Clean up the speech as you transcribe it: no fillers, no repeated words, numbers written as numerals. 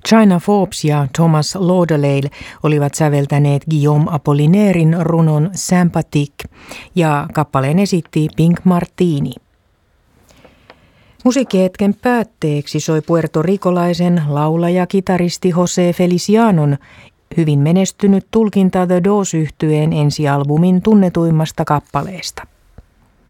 China Forbes ja Thomas Lauderdale olivat säveltäneet Guillaume Apollinairen runon Sympathique ja kappaleen esitti Pink Martini. Musiikkihetken päätteeksi soi puertorikolaisen laulaja-kitaristi José Felicianon hyvin menestynyt tulkinta The Doors-yhtyeen ensialbumin tunnetuimmasta kappaleesta.